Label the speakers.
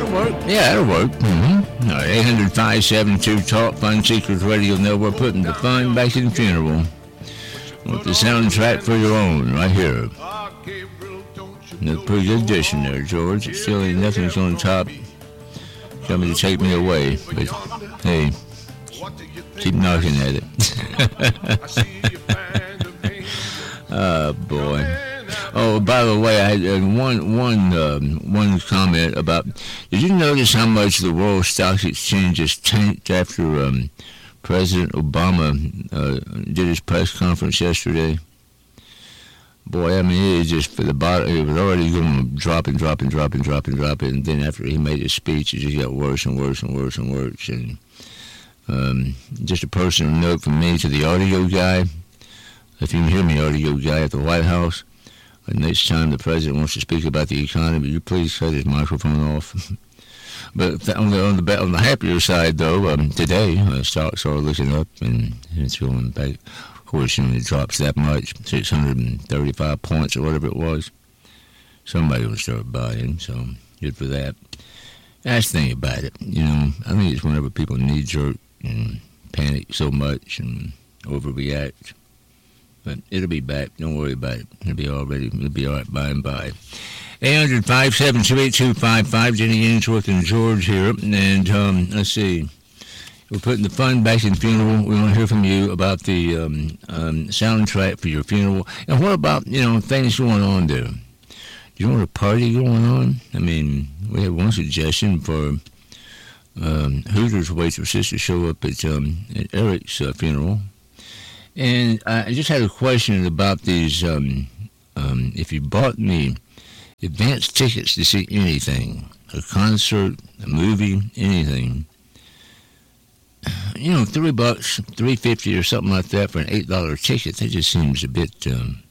Speaker 1: work. Yeah, that'll work. Mm-hmm. All right, 800-572-TALK, Fun Secrets Radio Network, putting the fun back in the funeral with the soundtrack for your own, right here. That's a pretty good addition there, George. It still ain't nothing's on top. Tell me to take me away, but hey, keep knocking at it. Oh boy. Oh, by the way, I had one comment about. Did you notice how much the World Stock Exchange has tanked after President Obama did his press conference yesterday? Boy, I mean, it just for the bottom. It was already going dropping, and then after he made his speech, it just got worse and worse and worse and worse. And just a personal note from me to the audio guy. If you can hear me, audio guy at the White House, next time the president wants to speak about the economy, you please cut his microphone off. But on the happier side, though, today stocks are looking up and it's going back. Of course, when it drops that much, 635 points or whatever it was, somebody will start buying. So good for that. That's the thing about it. I think it's whenever people knee-jerk and panic so much and overreact. But it'll be back. Don't worry about it. It'll be all right by and by. 800-572-8255. Jenny Ainsworth and George here. And let's see. We're putting the fun back in funeral. We want to hear from you about the soundtrack for your funeral. And what about, things going on there? Do you want a party going on? I mean, we have one suggestion for Hooters waitresses to show up at Eric's funeral. And I just had a question about these, if you bought me advance tickets to see anything, a concert, a movie, anything, $3, $3.50 or something like that for an $8 ticket, that just seems a bit